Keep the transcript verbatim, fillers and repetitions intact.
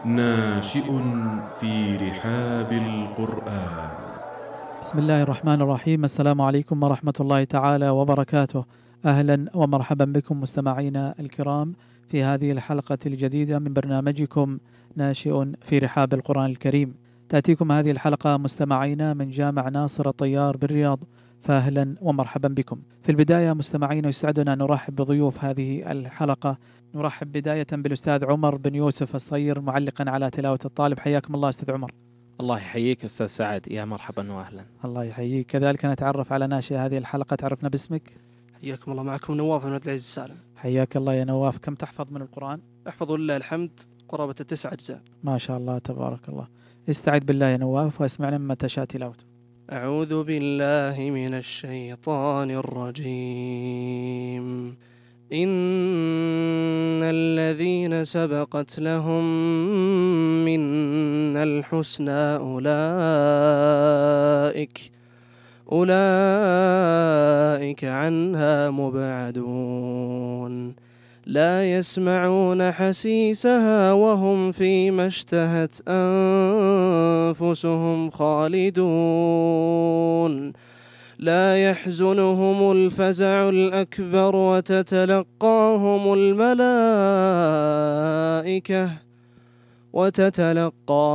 ناشئ في رحاب القرآن. بسم الله الرحمن الرحيم. السلام عليكم ورحمة الله تعالى وبركاته. أهلا ومرحبا بكم مستمعينا الكرام في هذه الحلقة الجديدة من برنامجكم ناشئ في رحاب القرآن الكريم. تأتيكم هذه الحلقة مستمعينا من جامع ناصر الطيار بالرياض، فأهلا ومرحبا بكم. في البداية مستمعينا يسعدنا أن نرحب بضيوف هذه الحلقة. نرحب بداية بالأستاذ عمر بن يوسف الصير معلقا على تلاوة الطالب. حياكم الله أستاذ عمر. الله يحييك أستاذ سعد، يا مرحبا وأهلا. الله يحييك. كذلك نتعرف على ناشئ هذه الحلقة. تعرفنا باسمك. حياكم الله، معكم نواف بن عبد العزيز السالم. حياك الله يا نواف. كم تحفظ من القرآن؟ احفظ لله الحمد قرابة التسع أجزاء. ما شاء الله تبارك الله. استعد بالله يا نواف واسمعنا مما تشاء تلاوته. أعوذ بالله من الشيطان الرجيم. إن الذين سبقت لهم منا الحسنى أولئك أولئك عنها مبعدون، لا يسمعون حسيسها وهم فيما اشتهت أنفسهم خالدون، لا يحزنهم الفزع الأكبر وتتلقاهم الملائكة وتتلقاهم